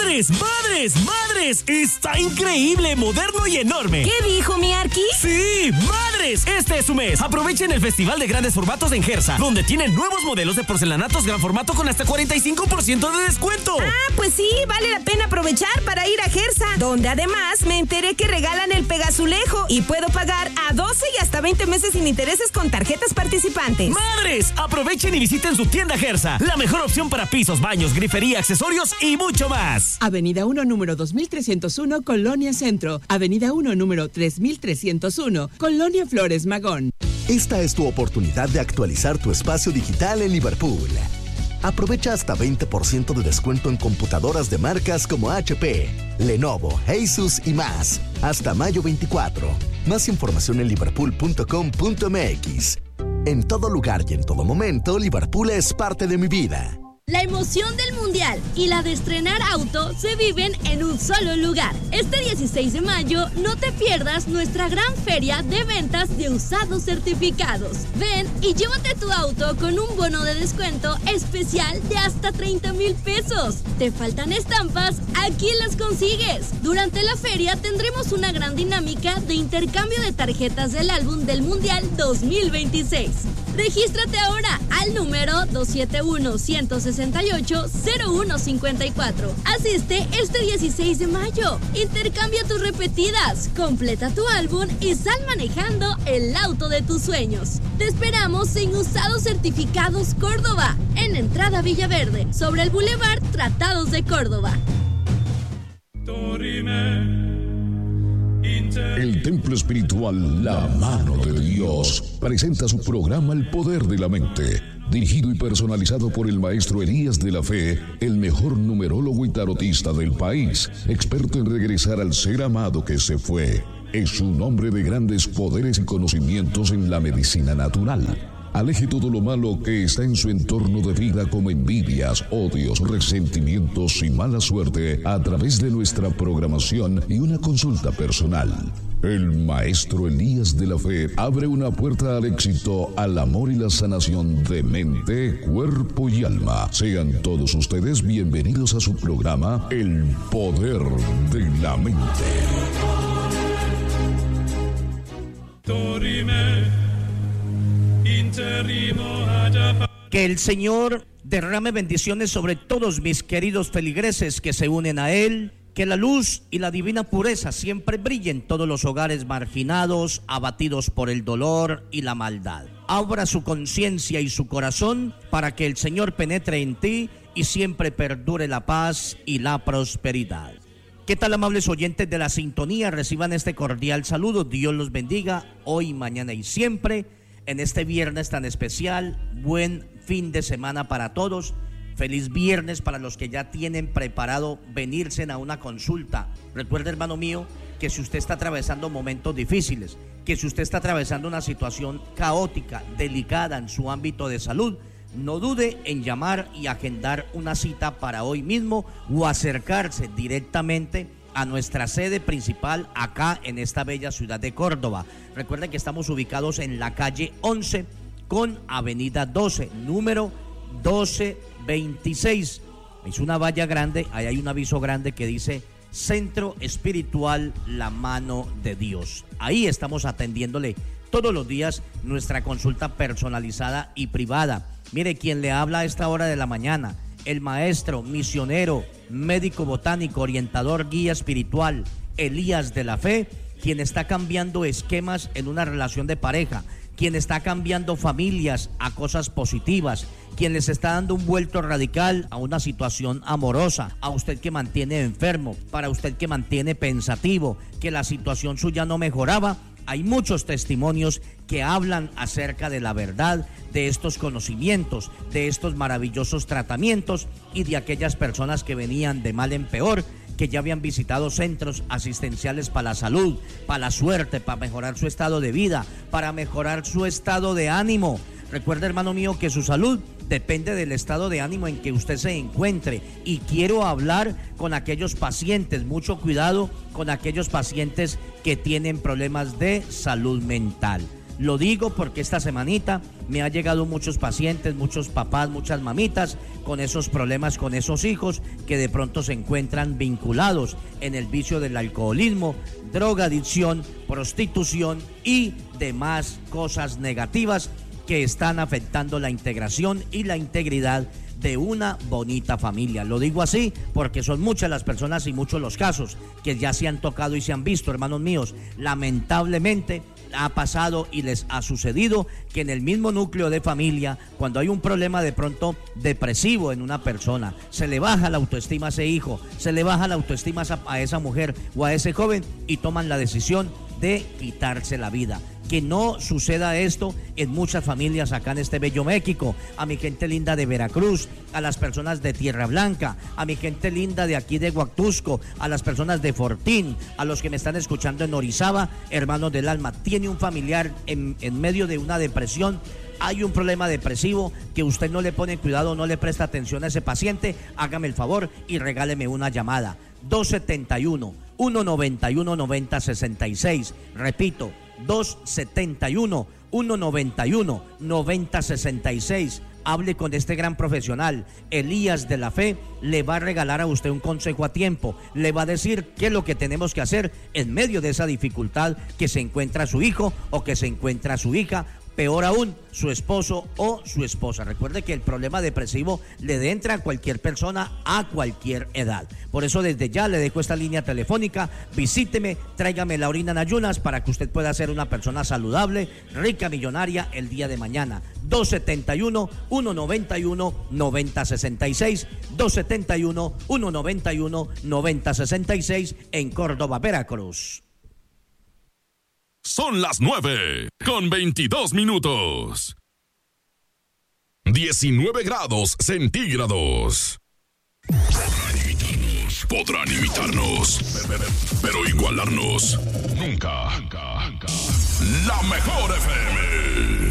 ¡Madres, madres, madres! ¡Está increíble, moderno y enorme! ¿Qué dijo mi Arqui? ¡Sí, madres! Este es su mes. Aprovechen el Festival de Grandes Formatos en Gersa, donde tienen nuevos modelos de porcelanatos gran formato con hasta 45% de descuento. Ah, pues sí, vale la pena aprovechar para ir a Gersa, donde además me enteré que regalan el Pegazulejo y puedo pagar a 12 y hasta 20 meses sin intereses con tarjetas participantes. ¡Madres! Aprovechen y visiten su tienda Gersa, la mejor opción para pisos, baños, grifería, accesorios y mucho más. Avenida 1, número 2301, Colonia Centro. Avenida 1, número 3301, Colonia Flores Magón. Esta es tu oportunidad de actualizar tu espacio digital en Liverpool. Aprovecha hasta 20% de descuento en computadoras de marcas como HP, Lenovo, Asus y más. Hasta mayo 24. Más información en liverpool.com.mx. En todo lugar y en todo momento, Liverpool es parte de mi vida. La emoción del Mundial y la de estrenar auto se viven en un solo lugar. Este 16 de mayo no te pierdas nuestra gran feria de ventas de usados certificados. Ven y llévate tu auto con un bono de descuento especial de hasta 30,000 pesos. ¿Te faltan estampas? Aquí las consigues. Durante la feria tendremos una gran dinámica de intercambio de tarjetas del álbum del Mundial 2026. Regístrate ahora al número 271-168-0154. Asiste este 16 de mayo. Intercambia tus repetidas, completa tu álbum y sal manejando el auto de tus sueños. Te esperamos en Usados Certificados Córdoba, en Entrada Villaverde, sobre el Boulevard Tratados de Córdoba. El templo espiritual La Mano de Dios presenta su programa El Poder de la Mente, dirigido y personalizado por el maestro Elías de la Fe, el mejor numerólogo y tarotista del país, experto en regresar al ser amado que se fue. Es un hombre de grandes poderes y conocimientos en la medicina natural. Aleje todo lo malo que está en su entorno de vida, como envidias, odios, resentimientos y mala suerte, a través de nuestra programación y una consulta personal. El maestro Elías de la Fe abre una puerta al éxito, al amor y la sanación de mente, cuerpo y alma. Sean todos ustedes bienvenidos a su programa El Poder de la Mente. Que el Señor derrame bendiciones sobre todos mis queridos feligreses que se unen a Él. Que la luz y la divina pureza siempre brillen en todos los hogares marginados, abatidos por el dolor y la maldad. Abra su conciencia y su corazón para que el Señor penetre en ti y siempre perdure la paz y la prosperidad. ¿Qué tal, amables oyentes de la sintonía? Reciban este cordial saludo. Dios los bendiga hoy, mañana y siempre. En este viernes tan especial, buen fin de semana para todos. Feliz viernes para los que ya tienen preparado venirse a una consulta. Recuerde, hermano mío, que si usted está atravesando momentos difíciles, que si usted está atravesando una situación caótica, delicada en su ámbito de salud, no dude en llamar y agendar una cita para hoy mismo o acercarse directamente a nuestra sede principal acá en esta bella ciudad de Córdoba. Recuerden que estamos ubicados en la calle 11 con avenida 12, número 1226. Es una valla grande, ahí hay un aviso grande que dice Centro Espiritual La Mano de Dios. Ahí estamos atendiéndole todos los días nuestra consulta personalizada y privada. Mire, quien le habla a esta hora de la mañana, el maestro, misionero, médico botánico, orientador, guía espiritual, Elías de la Fe, quien está cambiando esquemas en una relación de pareja, quien está cambiando familias a cosas positivas, quien les está dando un vuelto radical a una situación amorosa, a usted que mantiene enfermo, para usted que mantiene pensativo, que la situación suya no mejoraba. Hay muchos testimonios que hablan acerca de la verdad, de estos conocimientos, de estos maravillosos tratamientos y de aquellas personas que venían de mal en peor, que ya habían visitado centros asistenciales para la salud, para la suerte, para mejorar su estado de vida, para mejorar su estado de ánimo. Recuerde, hermano mío, que su salud depende del estado de ánimo en que usted se encuentre, y quiero hablar con aquellos pacientes, mucho cuidado con aquellos pacientes que tienen problemas de salud mental. Lo digo porque esta semanita me ha llegado muchos pacientes, muchos papás, muchas mamitas con esos problemas, con esos hijos que de pronto se encuentran vinculados en el vicio del alcoholismo, drogadicción, prostitución y demás cosas negativas que están afectando la integración y la integridad de una bonita familia. Lo digo así porque son muchas las personas y muchos los casos que ya se han tocado y se han visto, hermanos míos. Lamentablemente ha pasado y les ha sucedido que en el mismo núcleo de familia, cuando hay un problema de pronto depresivo en una persona, se le baja la autoestima a ese hijo, se le baja la autoestima a esa mujer o a ese joven y toman la decisión de quitarse la vida. Que no suceda esto en muchas familias acá en este bello México. A mi gente linda de Veracruz, a las personas de Tierra Blanca, a mi gente linda de aquí de Huactusco, a las personas de Fortín, a los que me están escuchando en Orizaba, hermanos del alma, tiene un familiar en medio de una depresión, hay un problema depresivo que usted no le pone cuidado, no le presta atención a ese paciente, hágame el favor y regáleme una llamada. 271-191-9066. Repito, 271-191-9066. Hable con este gran profesional, Elías de la Fe, le va a regalar a usted un consejo a tiempo, le va a decir qué es lo que tenemos que hacer en medio de esa dificultad que se encuentra su hijo o que se encuentra su hija, peor aún, su esposo o su esposa. Recuerde que el problema depresivo le entra a cualquier persona a cualquier edad. Por eso desde ya le dejo esta línea telefónica, visíteme, tráigame la orina en ayunas para que usted pueda ser una persona saludable, rica, millonaria el día de mañana. 271-191-9066, 271-191-9066 en Córdoba, Veracruz. Son las 9:22. 19 grados centígrados. Podrán imitarnos, pero igualarnos nunca. La mejor FM.